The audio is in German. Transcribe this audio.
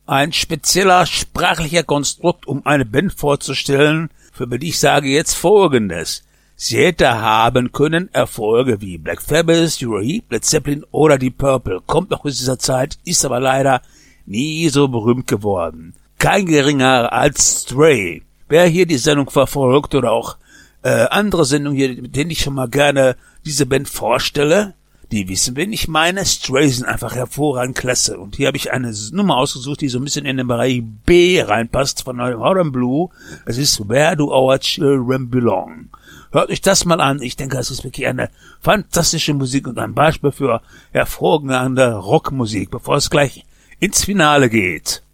ein spezieller sprachlicher Konstrukt, um eine Band vorzustellen, für die ich sage jetzt Folgendes. Sie hätte haben können Erfolge wie Black Sabbath, Uriah, Led Zeppelin oder Deep Purple. Kommt noch aus dieser Zeit, ist aber leider nie so berühmt geworden. Kein geringer als Stray. Wer hier die Sendung verfolgt oder auch andere Sendungen hier, mit denen ich schon mal gerne diese Band vorstelle, die wissen, wen ich meine. Stray sind einfach hervorragend klasse. Und hier habe ich eine Nummer ausgesucht, die so ein bisschen in den Bereich B reinpasst von Northern Blue. Es ist Where Do Our Children Belong. Hört euch das mal an. Ich denke, es ist wirklich eine fantastische Musik und ein Beispiel für hervorragende Rockmusik, bevor es gleich ins Finale geht.